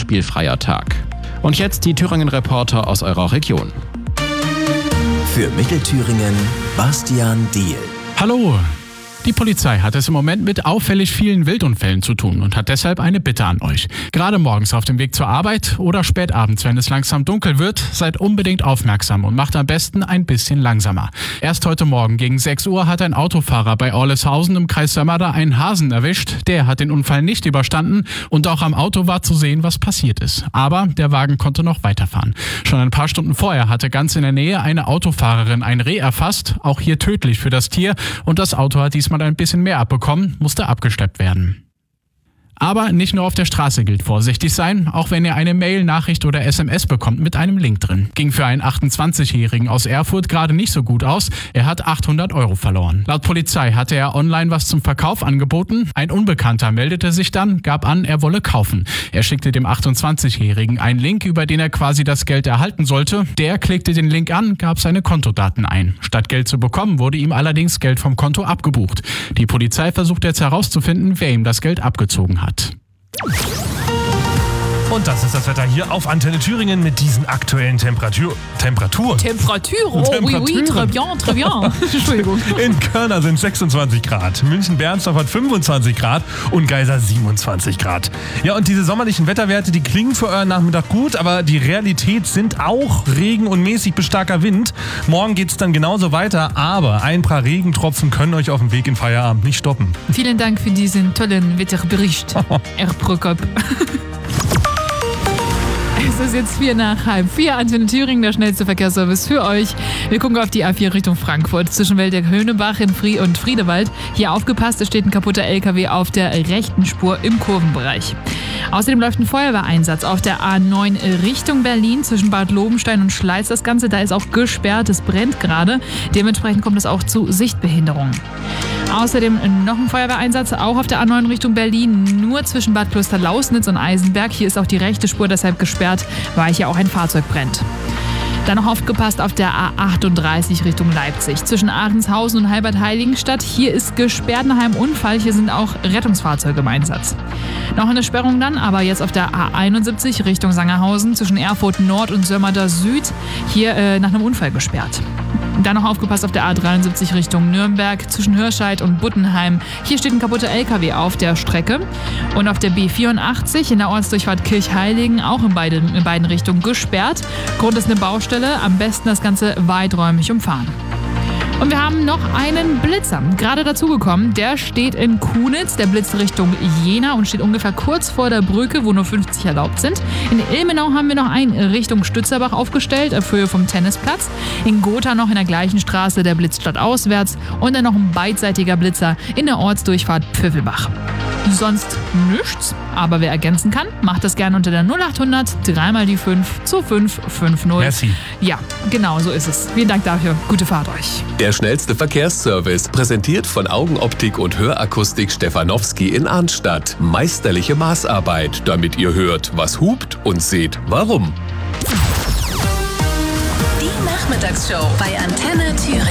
spielfreier Tag. Und jetzt die Thüringen-Reporter aus eurer Region. Für Mittelthüringen Bastian Diehl. Hallo! Die Polizei hat es im Moment mit auffällig vielen Wildunfällen zu tun und hat deshalb eine Bitte an euch. Gerade morgens auf dem Weg zur Arbeit oder spät abends, wenn es langsam dunkel wird, seid unbedingt aufmerksam und macht am besten ein bisschen langsamer. Erst heute Morgen gegen 6 Uhr hat ein Autofahrer bei Orleshausen im Kreis Sömmerda einen Hasen erwischt. Der hat den Unfall nicht überstanden und auch am Auto war zu sehen, was passiert ist. Aber der Wagen konnte noch weiterfahren. Schon ein paar Stunden vorher hatte ganz in der Nähe eine Autofahrerin ein Reh erfasst, auch hier tödlich für das Tier, und das Auto hat diesmal ein bisschen mehr abbekommen, musste abgeschleppt werden. Aber nicht nur auf der Straße gilt vorsichtig sein, auch wenn ihr eine Mail, Nachricht oder SMS bekommt mit einem Link drin. Ging für einen 28-Jährigen aus Erfurt gerade nicht so gut aus. Er hat 800 € verloren. Laut Polizei hatte er online was zum Verkauf angeboten. Ein Unbekannter meldete sich dann, gab an, er wolle kaufen. Er schickte dem 28-Jährigen einen Link, über den er quasi das Geld erhalten sollte. Der klickte den Link an, gab seine Kontodaten ein. Statt Geld zu bekommen, wurde ihm allerdings Geld vom Konto abgebucht. Die Polizei versucht jetzt herauszufinden, wer ihm das Geld abgezogen hat. Und das ist das Wetter hier auf Antenne Thüringen mit diesen aktuellen Temperaturen. Oh oui, oui, très bien, très bien. Entschuldigung. In Körner sind 26 Grad, München-Bernsdorf hat 25 Grad und Geisa 27 Grad. Ja, und diese sommerlichen Wetterwerte, die klingen für euren Nachmittag gut, aber die Realität sind auch Regen und mäßig bis starker Wind. Morgen geht's dann genauso weiter, aber ein paar Regentropfen können euch auf dem Weg in Feierabend nicht stoppen. Vielen Dank für diesen tollen Wetterbericht, Herr Prokop. Es ist jetzt 3:45. Antenne Thüringen, der schnellste Verkehrsservice für euch. Wir gucken auf die A4 Richtung Frankfurt zwischen Weldeck-Höhnebach und Friedewald. Hier aufgepasst, es steht ein kaputter LKW auf der rechten Spur im Kurvenbereich. Außerdem läuft ein Feuerwehreinsatz auf der A9 Richtung Berlin zwischen Bad Lobenstein und Schleiz. Das Ganze, da ist auch gesperrt, es brennt gerade. Dementsprechend kommt es auch zu Sichtbehinderungen. Außerdem noch ein Feuerwehreinsatz, auch auf der A9 Richtung Berlin, nur zwischen Bad Klosterlausnitz und Eisenberg. Hier ist auch die rechte Spur deshalb gesperrt, weil hier auch ein Fahrzeug brennt. Dann noch aufgepasst auf der A38 Richtung Leipzig. Zwischen Ahrendshausen und Halbert-Heiligenstadt. Hier ist gesperrt nach einem Unfall. Hier sind auch Rettungsfahrzeuge im Einsatz. Noch eine Sperrung dann, aber jetzt auf der A71 Richtung Sangerhausen. Zwischen Erfurt Nord und Sömmerda Süd. Hier nach einem Unfall gesperrt. Dann noch aufgepasst auf der A73 Richtung Nürnberg. Zwischen Hirscheid und Buttenheim. Hier steht ein kaputter LKW auf der Strecke. Und auf der B84 in der Ortsdurchfahrt Kirchheiligen auch in beiden Richtungen gesperrt. Grund ist eine Baustelle. Am besten das Ganze weiträumig umfahren. Und wir haben noch einen Blitzer, gerade dazugekommen. Der steht in Kunitz, der blitzt Richtung Jena und steht ungefähr kurz vor der Brücke, wo nur 50 erlaubt sind. In Ilmenau haben wir noch einen Richtung Stützerbach aufgestellt, auf Höhe vom Tennisplatz. In Gotha noch in der gleichen Straße der Blitz stadtauswärts und dann noch ein beidseitiger Blitzer in der Ortsdurchfahrt Pfiffelbach. Sonst nichts, aber wer ergänzen kann, macht das gerne unter der 0800 3 die 5 2550. Merci. Ja, genau so ist es. Vielen Dank dafür. Gute Fahrt euch. Der schnellste Verkehrsservice, präsentiert von Augenoptik und Hörakustik Stefanowski in Arnstadt. Meisterliche Maßarbeit, damit ihr hört, was hupt und seht, warum. Die Nachmittagsshow bei Antenne Thüringen.